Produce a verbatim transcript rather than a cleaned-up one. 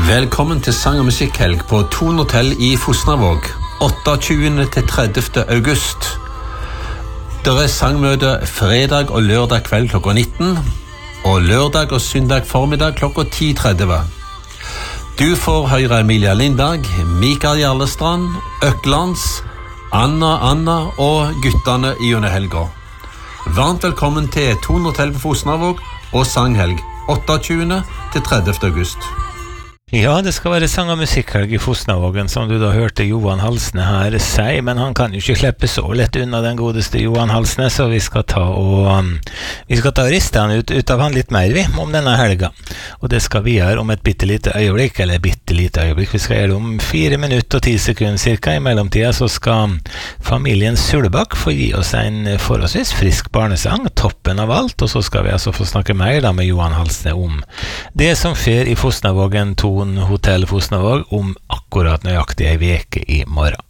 Velkommen til sang- og musikkhelg på Thon Hotel i Fosnavåg, otteogtyvende til tredivte august. Der er sangmøte fredag og lørdag kveld klokka nitten, og lørdag og søndag formiddag klokka ti tretti. Du får høre Emilia Lindberg, Mikael Jarlestrand, Øklands, Anna Anna og guttene i under helga. Varmt velkommen til Thon Hotel på Fosnavåg og sanghelg otteogtyvende til tredivte august. Ja, det skal være sang- og musikkhelg i Fosnavågen, som du da hørte Johan Halsne her si, men han kan jo ikke slippe så lett unna den godeste Johan Halsne, så vi skal ta og um, vi skal ta og riste han ut, ut av han litt mer, vi, om denne helga. Og det skal vi gjøre om et bittelite øyeblikk, eller bittelite øyeblikk. Vi skal gjøre det om fire minutter og ti sekunder cirka. I mellomtida så skal familien Sulebakk få gi oss en forholdsvis frisk barnesang, toppen av alt, og så skal vi altså få snakke mer da med Johan Halsne om det som skjer i Fosnavågen Thon Hotel Fosnavåg om akkurat nøyaktig ei veke i morgen.